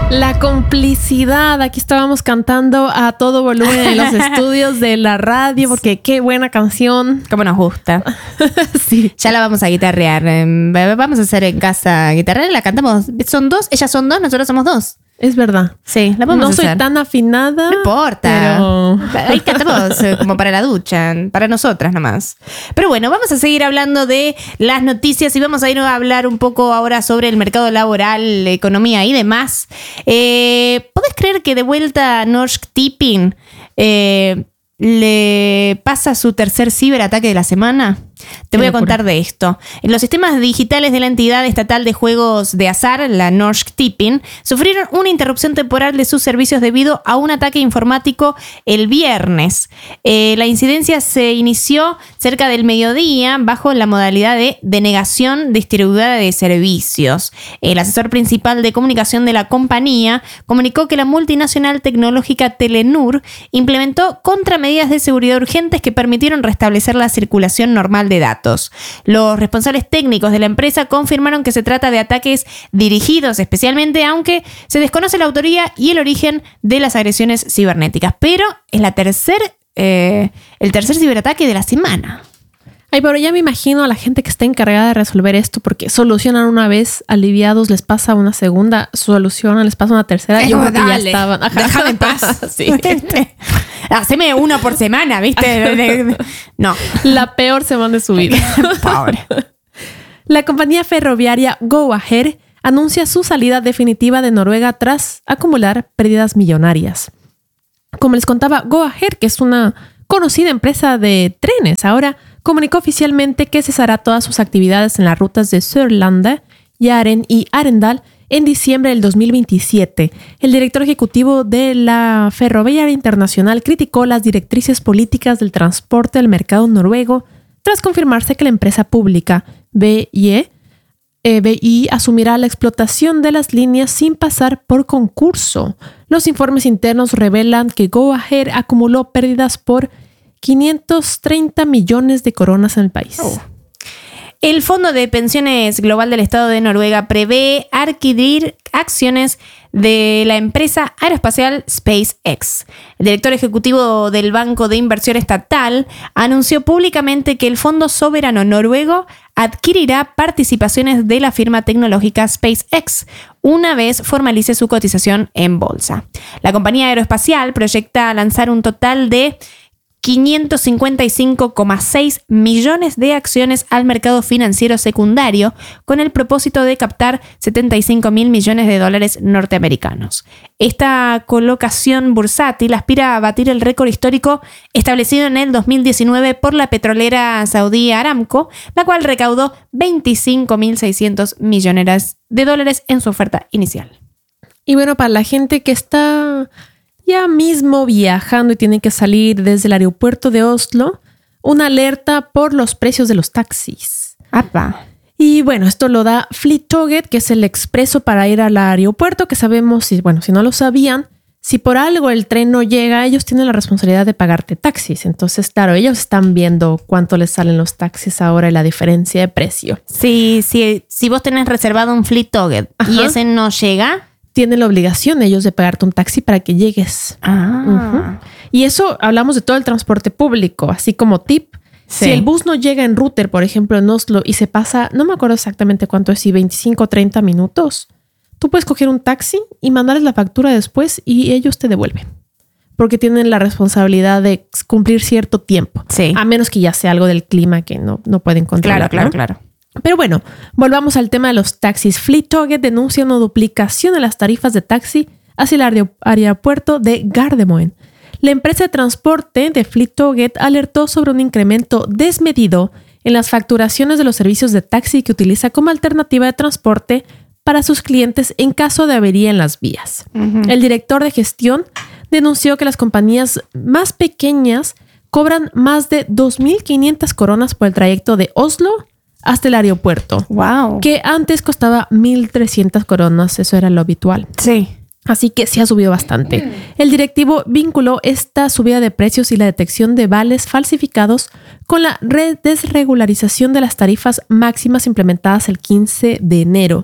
La complicidad. Aquí estábamos cantando a todo volumen en los estudios de la radio porque qué buena canción. Cómo nos gusta. Sí. Ya la vamos a guitarrear. Vamos a hacer en casa guitarrear. La cantamos. Son dos, ellas son dos, nosotros somos dos. Es verdad. Sí, la podemos hacer. No soy tan afinada. No importa. Pero... ahí cantamos como para la ducha, para nosotras nomás. Pero bueno, vamos a seguir hablando de las noticias y vamos a ir a hablar un poco ahora sobre el mercado laboral, economía y demás. ¿Podés creer que de vuelta a Norsk Tipping le pasa su tercer ciberataque de la semana? Te voy a contar de esto. En los sistemas digitales de la entidad estatal de juegos de azar, la Norsk Tipping, sufrieron una interrupción temporal de sus servicios debido a un ataque informático el viernes. La incidencia se inició cerca del mediodía bajo la modalidad de denegación distribuida de servicios. El asesor principal de comunicación de la compañía comunicó que la multinacional tecnológica Telenor implementó contramedidas de seguridad urgentes que permitieron restablecer la circulación normal de datos. Los responsables técnicos de la empresa confirmaron que se trata de ataques dirigidos especialmente, aunque se desconoce la autoría y el origen de las agresiones cibernéticas. Pero es el tercer ciberataque de la semana. Ay, pero ya me imagino a la gente que está encargada de resolver esto porque solucionan una vez, aliviados, les pasa una segunda, solucionan, les pasa una tercera. Yo creo que ya estaban. Ajá. Déjame en paz. Sí. Haceme uno por semana, ¿viste? No. La peor semana de su vida. Pobre. La compañía ferroviaria Go Ahead anuncia su salida definitiva de Noruega tras acumular pérdidas millonarias. Como les contaba, Go Ahead, que es una conocida empresa de trenes, ahora comunicó oficialmente que cesará todas sus actividades en las rutas de Sørlandet, Jæren y Arendal en diciembre del 2027. El director ejecutivo de la Ferroviaria Internacional criticó las directrices políticas del transporte del mercado noruego tras confirmarse que la empresa pública BI asumirá la explotación de las líneas sin pasar por concurso. Los informes internos revelan que Go Ahead acumuló pérdidas por 530 millones de coronas en el país. El Fondo de Pensiones Global del Estado de Noruega prevé adquirir acciones de la empresa aeroespacial SpaceX. El director ejecutivo del Banco de Inversión Estatal anunció públicamente que el Fondo Soberano Noruego adquirirá participaciones de la firma tecnológica SpaceX una vez formalice su cotización en bolsa. La compañía aeroespacial proyecta lanzar un total de 555,6 millones de acciones al mercado financiero secundario con el propósito de captar 75 mil millones de dólares norteamericanos. Esta colocación bursátil aspira a batir el récord histórico establecido en el 2019 por la petrolera saudí Aramco, la cual recaudó 25.600 millones de dólares en su oferta inicial. Y bueno, para la gente que está ya mismo viajando y tiene que salir desde el aeropuerto de Oslo, una alerta por los precios de los taxis. ¡Apa! Y bueno, esto lo da Flytoget, que es el expreso para ir al aeropuerto, que sabemos, si no lo sabían, si por algo el tren no llega, ellos tienen la responsabilidad de pagarte taxis. Entonces, claro, ellos están viendo cuánto les salen los taxis ahora y la diferencia de precio. Sí, si vos tenés reservado un Flytoget y ese no llega, tienen la obligación ellos de pagarte un taxi para que llegues. Y eso hablamos de todo el transporte público, así como tip. Sí. Si el bus no llega en Ruter, por ejemplo, en Oslo, y se pasa, no me acuerdo exactamente cuánto es, si 25 o 30 minutos, tú puedes coger un taxi y mandarles la factura después y ellos te devuelven. Porque tienen la responsabilidad de cumplir cierto tiempo. Sí. A menos que ya sea algo del clima que no pueden controlar. Claro. Pero bueno, volvamos al tema de los taxis. Flytoget denuncia una duplicación de las tarifas de taxi hacia el aeropuerto de Gardermoen. La empresa de transporte de Flytoget alertó sobre un incremento desmedido en las facturaciones de los servicios de taxi que utiliza como alternativa de transporte para sus clientes en caso de avería en las vías. El director de gestión denunció que las compañías más pequeñas cobran más de 2.500 coronas por el trayecto de Oslo hasta el aeropuerto. Wow. Que antes costaba 1.300 coronas. Eso era lo habitual. Sí. Así que sí ha subido bastante. El directivo vinculó esta subida de precios y la detección de vales falsificados con la desregularización de las tarifas máximas implementadas el 15 de enero.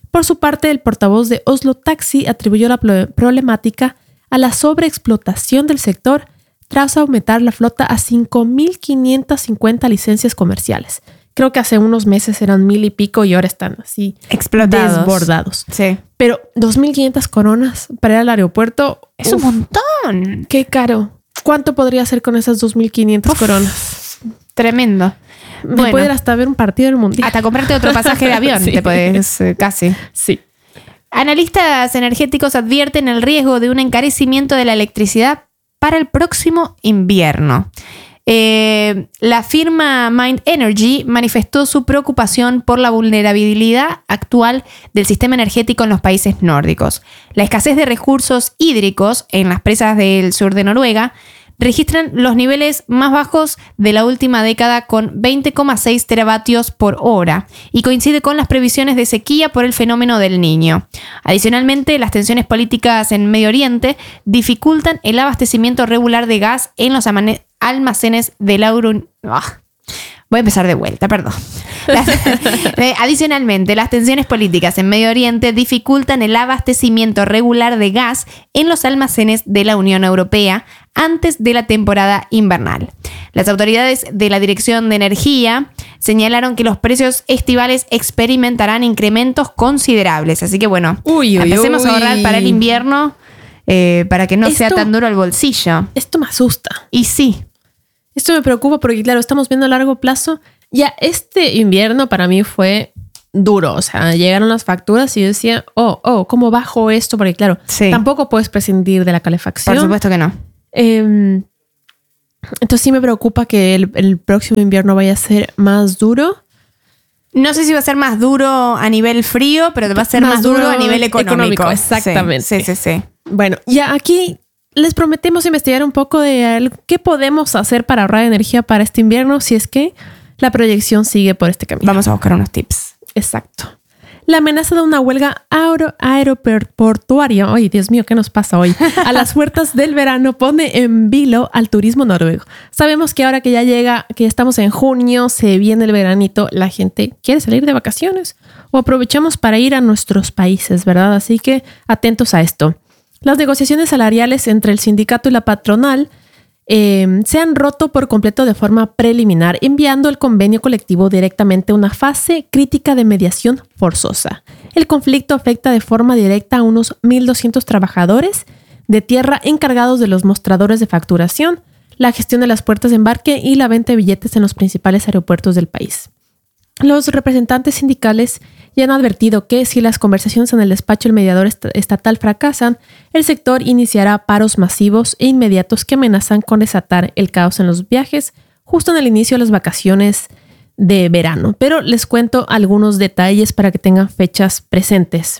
Por su parte, el portavoz de Oslo Taxi atribuyó la problemática a la sobreexplotación del sector tras aumentar la flota a 5.550 licencias comerciales. Creo que hace unos meses eran 1,000 y pico y ahora están así explotados, desbordados. Sí. Pero 2.500 coronas para ir al aeropuerto es un montón. Qué caro. ¿Cuánto podría hacer con esas 2.500 coronas? Tremendo. Me puede ir hasta ver un partido del mundial. Hasta comprarte otro pasaje de avión. Sí. Te puedes casi. Sí. Analistas energéticos advierten el riesgo de un encarecimiento de la electricidad para el próximo invierno. La firma Mind Energy manifestó su preocupación por la vulnerabilidad actual del sistema energético en los países nórdicos. La escasez de recursos hídricos en las presas del sur de Noruega registran los niveles más bajos de la última década con 20,6 teravatios por hora y coincide con las previsiones de sequía por el fenómeno del Niño. Adicionalmente, las tensiones políticas en Medio Oriente dificultan el abastecimiento regular de gas en los almacenes de la Unión. Voy a empezar de vuelta, perdón. Adicionalmente, las tensiones políticas en Medio Oriente dificultan el abastecimiento regular de gas en los almacenes de la Unión Europea antes de la temporada invernal. Las autoridades de la Dirección de Energía señalaron que los precios estivales experimentarán incrementos considerables. Así que bueno, empecemos a ahorrar para el invierno para que no sea tan duro el bolsillo. Esto me asusta. Y sí. Esto me preocupa porque, claro, estamos viendo a largo plazo. Ya este invierno para mí fue duro. O sea, llegaron las facturas y yo decía, ¿cómo bajo esto? Porque, claro, tampoco puedes prescindir de la calefacción. Por supuesto que no. Entonces sí me preocupa que el próximo invierno vaya a ser más duro. No sé si va a ser más duro a nivel frío, pero va a ser más duro a nivel económico. Exactamente. Sí. Bueno, ya aquí les prometemos investigar un poco de qué podemos hacer para ahorrar energía para este invierno si es que la proyección sigue por este camino. Vamos a buscar unos tips. Exacto. La amenaza de una huelga aeroportuaria, ¡ay, Dios mío, qué nos pasa hoy!, a las puertas del verano pone en vilo al turismo noruego. Sabemos que ahora que ya estamos en junio, se viene el veranito, la gente quiere salir de vacaciones o aprovechamos para ir a nuestros países, ¿verdad? Así que atentos a esto. Las negociaciones salariales entre el sindicato y la patronal se han roto por completo de forma preliminar, enviando el convenio colectivo directamente a una fase crítica de mediación forzosa. El conflicto afecta de forma directa a unos 1.200 trabajadores de tierra encargados de los mostradores de facturación, la gestión de las puertas de embarque y la venta de billetes en los principales aeropuertos del país. Los representantes sindicales ya han advertido que si las conversaciones en el despacho del mediador estatal fracasan, el sector iniciará paros masivos e inmediatos que amenazan con desatar el caos en los viajes justo en el inicio de las vacaciones de verano. Pero les cuento algunos detalles para que tengan fechas presentes.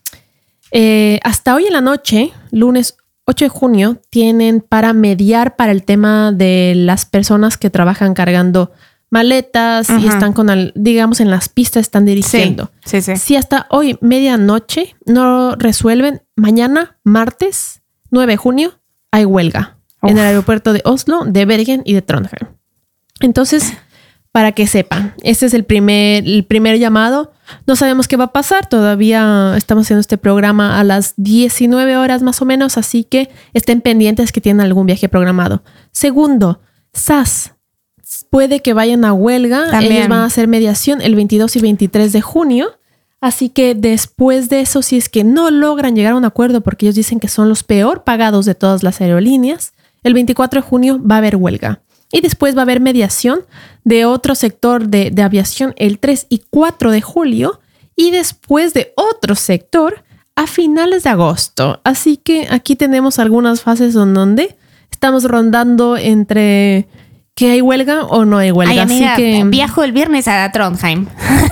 Hasta hoy en la noche, lunes 8 de junio, tienen para mediar para el tema de las personas que trabajan cargando maletas y están digamos, en las pistas están dirigiendo. Sí. Si hasta hoy, medianoche, no resuelven, mañana, martes, 9 de junio, hay huelga en el aeropuerto de Oslo, de Bergen y de Trondheim. Entonces, para que sepan, este es el primer llamado. No sabemos qué va a pasar. Todavía estamos haciendo este programa a las 19 horas más o menos, así que estén pendientes que tienen algún viaje programado. Segundo, SAS. Puede que vayan a huelga. También. Ellos van a hacer mediación el 22 y 23 de junio. Así que después de eso, si es que no logran llegar a un acuerdo, porque ellos dicen que son los peor pagados de todas las aerolíneas, el 24 de junio va a haber huelga. Y después va a haber mediación de otro sector de aviación el 3 y 4 de julio. Y después de otro sector a finales de agosto. Así que aquí tenemos algunas fases donde estamos rondando entre que hay huelga o no hay huelga. Ay, amiga, así que viajo el viernes a Trondheim.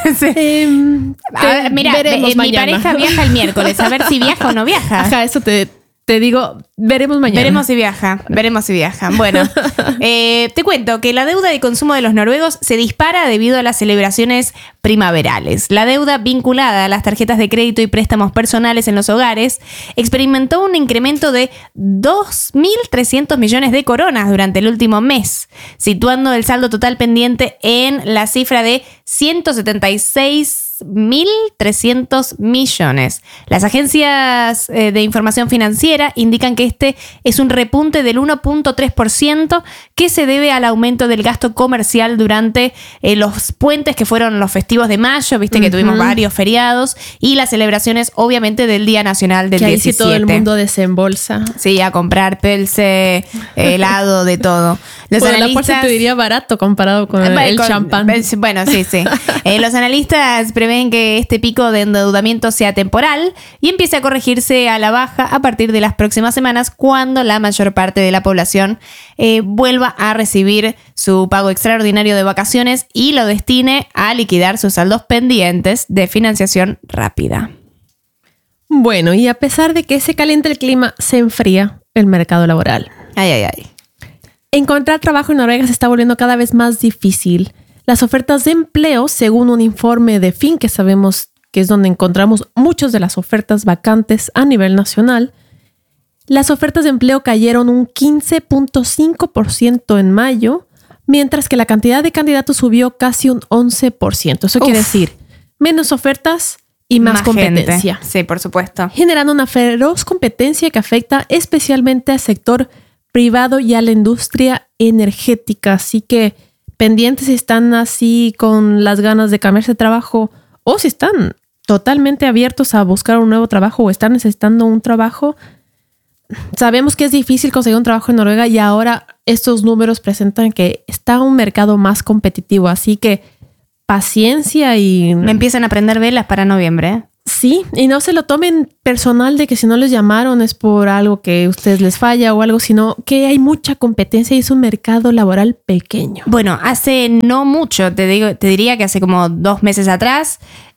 Mira, mi pareja viaja el miércoles. A ver si viaja o no viaja. Ajá, eso te digo, veremos mañana. Veremos si viaja. Bueno, te cuento que la deuda de consumo de los noruegos se dispara debido a las celebraciones primaverales. La deuda vinculada a las tarjetas de crédito y préstamos personales en los hogares experimentó un incremento de 2.300 millones de coronas durante el último mes, situando el saldo total pendiente en la cifra de 176 1.300 millones. Las agencias de información financiera indican que este es un repunte del 1.3% que se debe al aumento del gasto comercial durante los puentes que fueron los festivos de mayo, viste que tuvimos varios feriados, y las celebraciones obviamente del Día Nacional del que 17. Ahí sí todo el mundo desembolsa. Sí, a comprar pelce, helado, de todo. Los analistas te diría barato comparado con el champán. Bueno, sí. Los analistas prevén que este pico de endeudamiento sea temporal y empiece a corregirse a la baja a partir de las próximas semanas, cuando la mayor parte de la población vuelva a recibir su pago extraordinario de vacaciones y lo destine a liquidar sus saldos pendientes de financiación rápida. Bueno, y a pesar de que se calienta el clima, se enfría el mercado laboral. Ay. Encontrar trabajo en Noruega se está volviendo cada vez más difícil. Las ofertas de empleo, según un informe de FIN, que sabemos que es donde encontramos muchas de las ofertas vacantes a nivel nacional, las ofertas de empleo cayeron un 15.5% en mayo, mientras que la cantidad de candidatos subió casi un 11%. Eso quiere decir menos ofertas y más competencia. Gente. Sí, por supuesto. Generando una feroz competencia que afecta especialmente al sector privado y a la industria energética. Así que pendientes si están así con las ganas de cambiarse de trabajo o si están totalmente abiertos a buscar un nuevo trabajo o están necesitando un trabajo. Sabemos que es difícil conseguir un trabajo en Noruega y ahora estos números presentan que está un mercado más competitivo. Así que paciencia y... Me empiezan a prender velas para noviembre. Sí, y no se lo tomen personal de que si no les llamaron es por algo que a ustedes les falla o algo, sino que hay mucha competencia y es un mercado laboral pequeño. Bueno, hace no mucho, te diría que hace como 2 meses atrás,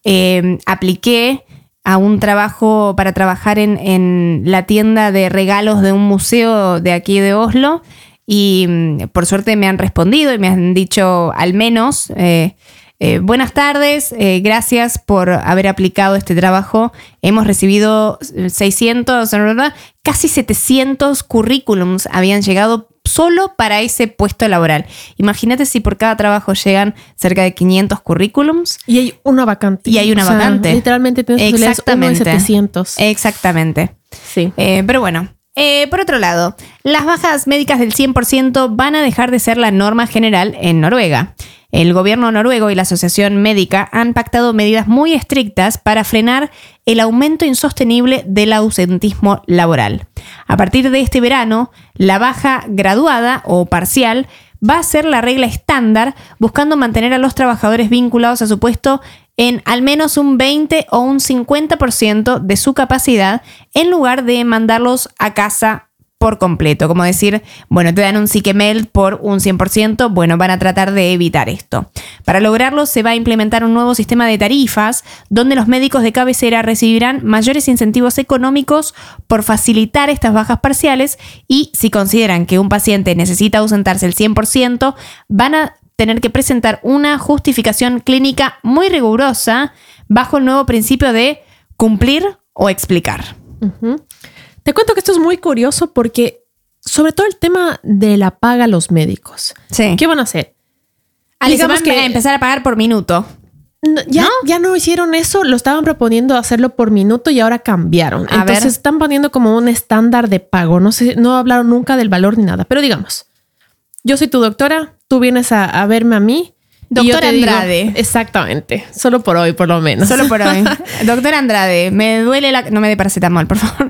apliqué a un trabajo para trabajar en la tienda de regalos de un museo de aquí de Oslo y por suerte me han respondido y me han dicho al menos... buenas tardes, gracias por haber aplicado este trabajo. Hemos recibido 600, casi 700 currículums habían llegado solo para ese puesto laboral. Imagínate si por cada trabajo llegan cerca de 500 currículums. Y hay una vacante. Vacante. Literalmente tienes uno de 700. Exactamente. Sí. Pero bueno. Por otro lado, las bajas médicas del 100% van a dejar de ser la norma general en Noruega. El gobierno noruego y la Asociación Médica han pactado medidas muy estrictas para frenar el aumento insostenible del ausentismo laboral. A partir de este verano, la baja graduada o parcial va a ser la regla estándar, buscando mantener a los trabajadores vinculados a su puesto en al menos un 20 o un 50% de su capacidad, en lugar de mandarlos a casa por completo. Como decir, bueno, te dan un Sickemeld por un 100%, bueno, van a tratar de evitar esto. Para lograrlo, se va a implementar un nuevo sistema de tarifas, donde los médicos de cabecera recibirán mayores incentivos económicos por facilitar estas bajas parciales y, si consideran que un paciente necesita ausentarse el 100%, van a tener que presentar una justificación clínica muy rigurosa bajo el nuevo principio de cumplir o explicar. Uh-huh. Te cuento que esto es muy curioso porque, sobre todo el tema de la paga a los médicos. Sí. ¿Qué van a hacer? Digamos que empezar a pagar por minuto. Ya no hicieron eso, lo estaban proponiendo hacerlo por minuto y ahora cambiaron. Entonces están poniendo como un estándar de pago. No hablaron nunca del valor ni nada. Pero digamos, yo soy tu doctora, tú vienes a verme a mí. Doctora Andrade. Digo, exactamente. Solo por hoy, por lo menos. Solo por hoy. Doctora Andrade, me duele no me dé paracetamol, por favor.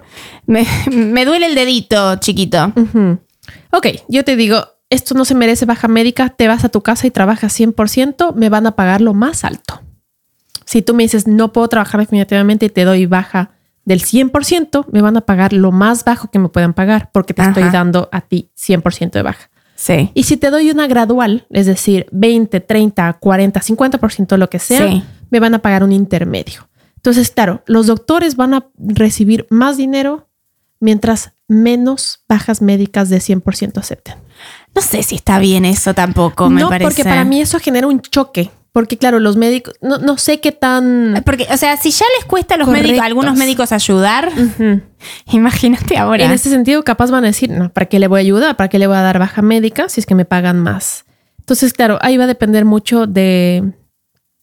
Me duele el dedito, chiquito. Uh-huh. Ok, yo te digo, esto no se merece baja médica, te vas a tu casa y trabajas 100%, me van a pagar lo más alto. Si tú me dices, no puedo trabajar definitivamente y te doy baja del 100%, me van a pagar lo más bajo que me puedan pagar porque te estoy dando a ti 100% de baja. Sí. Y si te doy una gradual, es decir, 20, 30, 40, 50%, lo que sea, me van a pagar un intermedio. Entonces, claro, los doctores van a recibir más dinero mientras menos bajas médicas de 100% acepten. No sé si está bien eso tampoco, me parece. No, porque para mí eso genera un choque. Porque claro, los médicos, no sé qué tan... Porque, o sea, si ya les cuesta a los médicos, a algunos médicos ayudar, imagínate ahora. En ese sentido, capaz van a decir, no, ¿para qué le voy a ayudar? ¿Para qué le voy a dar baja médica si es que me pagan más? Entonces, claro, ahí va a depender mucho de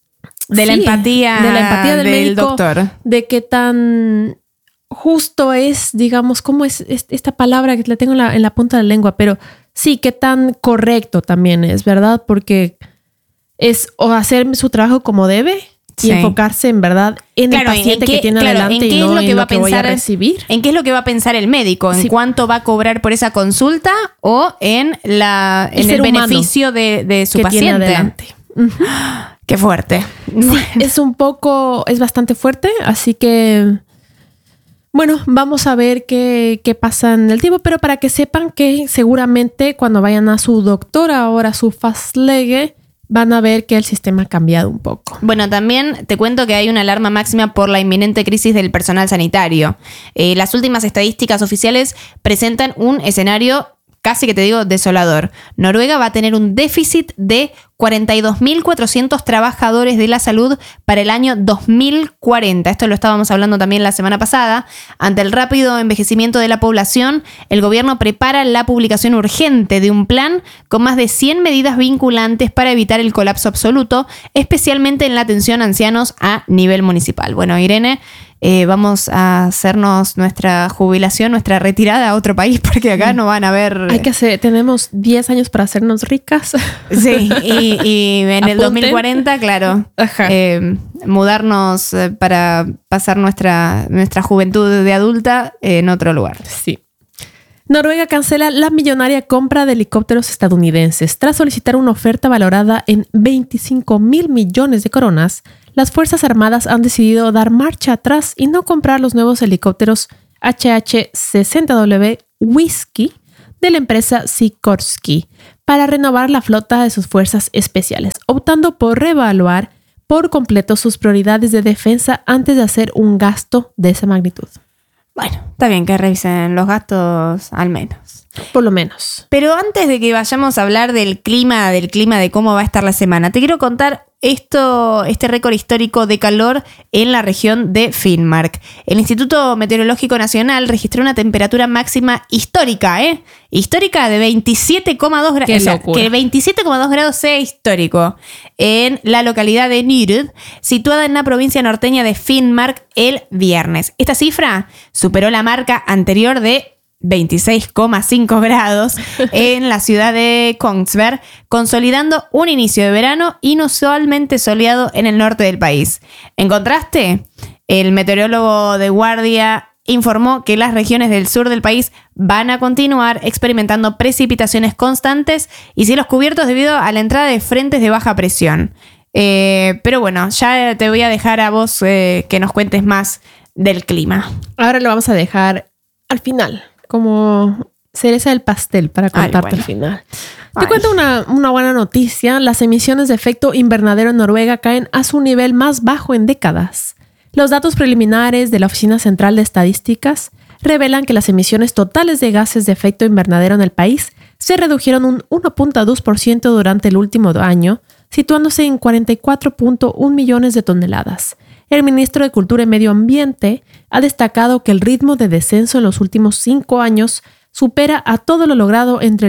De la empatía del médico, doctor. De qué tan justo es, digamos, cómo es esta palabra que la tengo en la punta de la lengua, pero sí, qué tan correcto también es, ¿verdad? Porque es o hacer su trabajo como debe y enfocarse en verdad en el paciente que tiene adelante y no en lo que voy a recibir. ¿En qué es lo que va a pensar el médico? ¿En cuánto va a cobrar por esa consulta o en el beneficio de su paciente? Tiene adelante. Qué fuerte. Sí, es bastante fuerte, así que bueno, vamos a ver qué pasa en el tiempo, pero para que sepan que seguramente cuando vayan a su doctor, ahora a su Fastlege, van a ver que el sistema ha cambiado un poco. Bueno, también te cuento que hay una alarma máxima por la inminente crisis del personal sanitario. Las últimas estadísticas oficiales presentan un escenario casi que te digo desolador. Noruega va a tener un déficit de 42.400 trabajadores de la salud para el año 2040. Esto lo estábamos hablando también la semana pasada. Ante el rápido envejecimiento de la población, el gobierno prepara la publicación urgente de un plan con más de 100 medidas vinculantes para evitar el colapso absoluto, especialmente en la atención a ancianos a nivel municipal. Bueno, Irene, vamos a hacernos nuestra jubilación, nuestra retirada a otro país, porque acá no van a ver... tenemos 10 años para hacernos ricas. Sí, y en el 2040, claro, mudarnos para pasar nuestra juventud de adulta en otro lugar. Sí. Noruega cancela la millonaria compra de helicópteros estadounidenses. Tras solicitar una oferta valorada en 25.000 millones de coronas, las Fuerzas Armadas han decidido dar marcha atrás y no comprar los nuevos helicópteros HH-60W Whiskey de la empresa Sikorsky para renovar la flota de sus fuerzas especiales, optando por reevaluar por completo sus prioridades de defensa antes de hacer un gasto de esa magnitud. Bueno, está bien que revisen los gastos al menos. Por lo menos. Pero antes de que vayamos a hablar del clima, de cómo va a estar la semana, te quiero contar este récord histórico de calor en la región de Finnmark. El Instituto Meteorológico Nacional registró una temperatura máxima histórica, histórica de 27,2 grados. ¡Qué locura! Que 27,2 grados sea histórico en la localidad de Nyrd, situada en la provincia norteña de Finnmark el viernes. Esta cifra superó la marca anterior de 26,5 grados en la ciudad de Kongsberg, consolidando un inicio de verano inusualmente soleado en el norte del país. En contraste, el meteorólogo de guardia informó que las regiones del sur del país van a continuar experimentando precipitaciones constantes y cielos cubiertos debido a la entrada de frentes de baja presión. Pero bueno, ya te voy a dejar a vos que nos cuentes más del clima. Ahora lo vamos a dejar al final, como cereza del pastel para contarte al final. Te cuento una buena noticia. Las emisiones de efecto invernadero en Noruega caen a su nivel más bajo en décadas. Los datos preliminares de la Oficina Central de Estadísticas revelan que las emisiones totales de gases de efecto invernadero en el país se redujeron un 1.2% durante el último año, situándose en 44.1 millones de toneladas. El ministro de Cultura y Medio Ambiente ha destacado que el ritmo de descenso en los últimos 5 años supera a todo lo logrado entre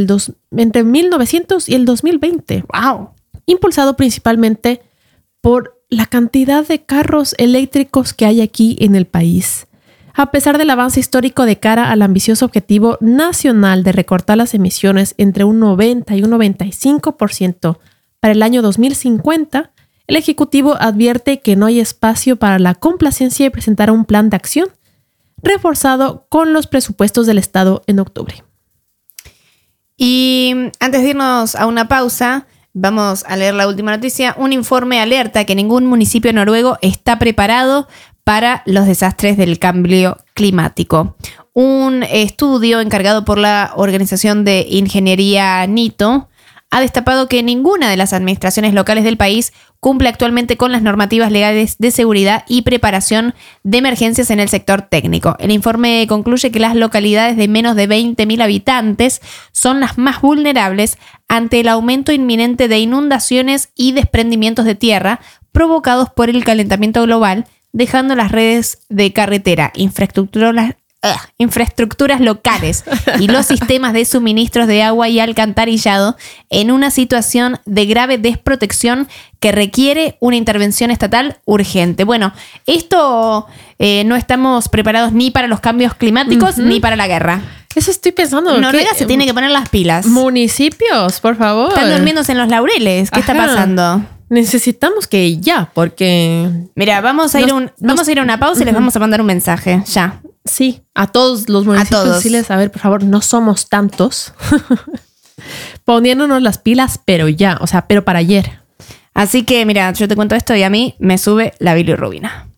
1900 y el 2020. ¡Wow! Impulsado principalmente por la cantidad de carros eléctricos que hay aquí en el país. A pesar del avance histórico de cara al ambicioso objetivo nacional de recortar las emisiones entre un 90 y un 95% para el año 2050, el Ejecutivo advierte que no hay espacio para la complacencia y presentará un plan de acción reforzado con los presupuestos del Estado en octubre. Y antes de irnos a una pausa, vamos a leer la última noticia. Un informe alerta que ningún municipio noruego está preparado para los desastres del cambio climático. Un estudio encargado por la organización de ingeniería NITO ha destapado que ninguna de las administraciones locales del país cumple actualmente con las normativas legales de seguridad y preparación de emergencias en el sector técnico. El informe concluye que las localidades de menos de 20.000 habitantes son las más vulnerables ante el aumento inminente de inundaciones y desprendimientos de tierra provocados por el calentamiento global, dejando las redes de carretera, infraestructura infraestructuras locales y los sistemas de suministros de agua y alcantarillado en una situación de grave desprotección que requiere una intervención estatal urgente. Bueno, esto no estamos preparados ni para los cambios climáticos ni para la guerra. Eso estoy pensando. Noruega se tiene que poner las pilas. Municipios, por favor. Están durmiéndose en los laureles. ¿Qué está pasando? Necesitamos que ya, porque... Mira, vamos a ir a una pausa y les vamos a mandar un mensaje. Ya. Sí, a todos los municipios. Decirles, a ver, por favor, no somos tantos. Poniéndonos las pilas, pero ya. O sea, pero para ayer. Así que, mira, yo te cuento esto y a mí me sube la bilirrubina.